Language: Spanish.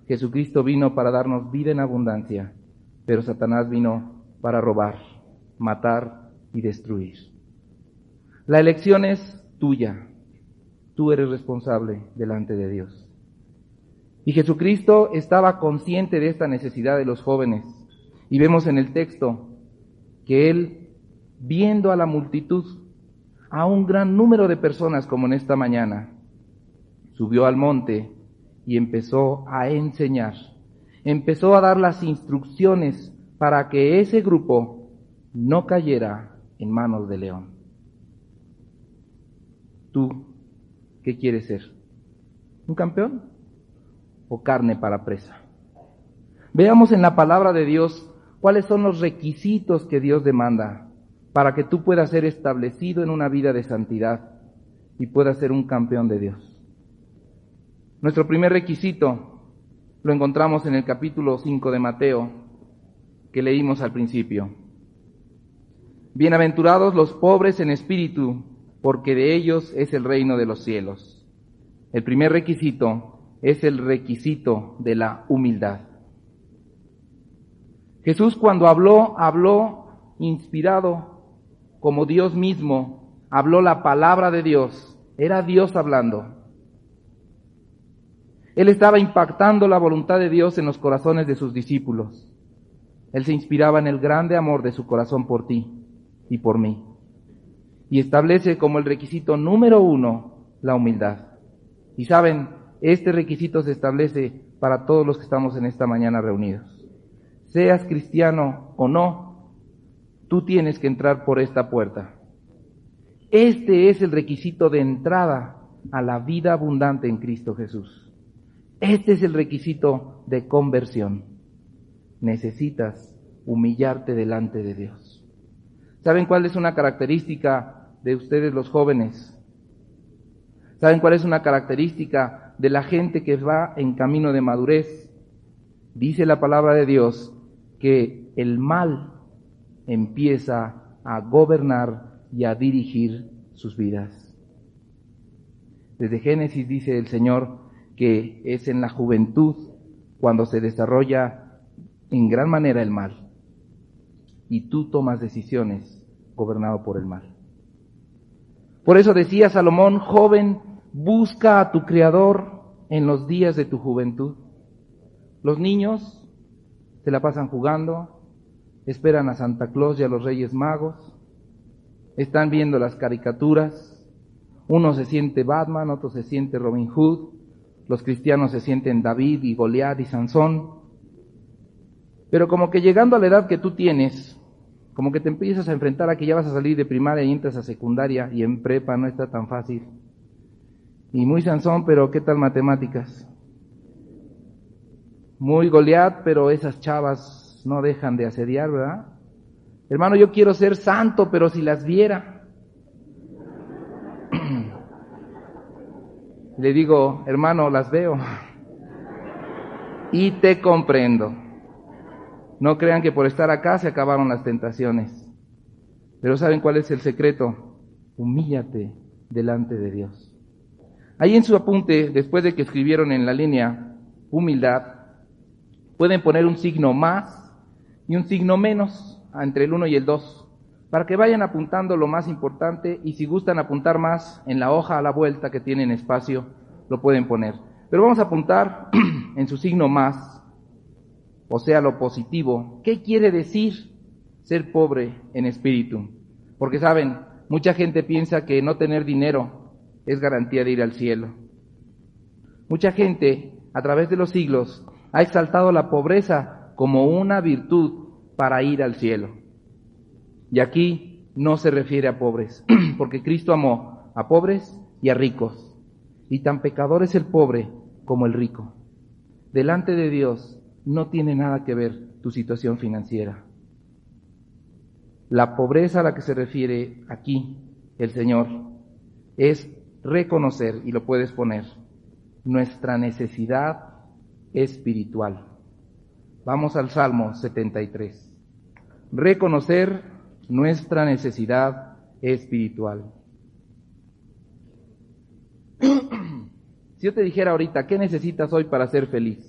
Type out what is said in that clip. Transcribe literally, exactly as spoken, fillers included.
Jesucristo vino para darnos vida en abundancia, pero Satanás vino para robar, matar y destruir. La elección es tuya. Tú eres responsable delante de Dios. Y Jesucristo estaba consciente de esta necesidad de los jóvenes. Y vemos en el texto que Él, viendo a la multitud, a un gran número de personas como en esta mañana, subió al monte y empezó a enseñar. Empezó a dar las instrucciones para que ese grupo no cayera en manos de león. ¿Tú qué quieres ser? ¿Un campeón o carne para presa? Veamos en la palabra de Dios cuáles son los requisitos que Dios demanda para que tú puedas ser establecido en una vida de santidad y puedas ser un campeón de Dios. Nuestro primer requisito lo encontramos en el capítulo cinco de Mateo, que leímos al principio. Bienaventurados los pobres en espíritu, porque de ellos es el reino de los cielos. El primer requisito es el requisito de la humildad. Jesús, cuando habló, habló inspirado como Dios mismo, habló la palabra de Dios, era Dios hablando. Él estaba impactando la voluntad de Dios en los corazones de sus discípulos. Él se inspiraba en el grande amor de su corazón por ti y por mí. Y establece como el requisito número uno la humildad. Y saben, este requisito se establece para todos los que estamos en esta mañana reunidos. Seas cristiano o no, tú tienes que entrar por esta puerta. Este es el requisito de entrada a la vida abundante en Cristo Jesús. Este es el requisito de conversión. Necesitas humillarte delante de Dios. ¿Saben cuál es una característica de ustedes los jóvenes? ¿Saben cuál es una característica de la gente que va en camino de madurez? Dice la palabra de Dios que el mal empieza a gobernar y a dirigir sus vidas. Desde Génesis dice el Señor que es en la juventud cuando se desarrolla en gran manera el mal. Y tú tomas decisiones gobernado por el mal. Por eso decía Salomón, joven, busca a tu Creador en los días de tu juventud. Los niños se la pasan jugando, esperan a Santa Claus y a los Reyes Magos, están viendo las caricaturas, uno se siente Batman, otro se siente Robin Hood, los cristianos se sienten David y Goliat y Sansón, pero como que llegando a la edad que tú tienes, como que te empiezas a enfrentar a que ya vas a salir de primaria y entras a secundaria y en prepa no está tan fácil. Y muy Sansón, pero ¿qué tal matemáticas? Muy Goliat, pero esas chavas no dejan de asediar, ¿verdad? Hermano, yo quiero ser santo, pero si las viera. Le digo, hermano, las veo. Y te comprendo. No crean que por estar acá se acabaron las tentaciones. Pero ¿saben cuál es el secreto? Humíllate delante de Dios. Ahí en su apunte, después de que escribieron en la línea humildad, pueden poner un signo más y un signo menos entre el uno y el dos, para que vayan apuntando lo más importante, y si gustan apuntar más en la hoja a la vuelta que tienen espacio, lo pueden poner. Pero vamos a apuntar en su signo más, o sea, lo positivo. ¿Qué quiere decir ser pobre en espíritu? Porque saben, mucha gente piensa que no tener dinero es garantía de ir al cielo. Mucha gente, a través de los siglos, ha exaltado la pobreza como una virtud para ir al cielo. Y aquí no se refiere a pobres, porque Cristo amó a pobres y a ricos. Y tan pecador es el pobre como el rico. Delante de Dios no tiene nada que ver tu situación financiera. La pobreza a la que se refiere aquí el Señor es reconocer, y lo puedes poner, nuestra necesidad espiritual. Vamos al Salmo setenta y tres. Reconocer nuestra necesidad espiritual. Si yo te dijera ahorita, ¿qué necesitas hoy para ser feliz?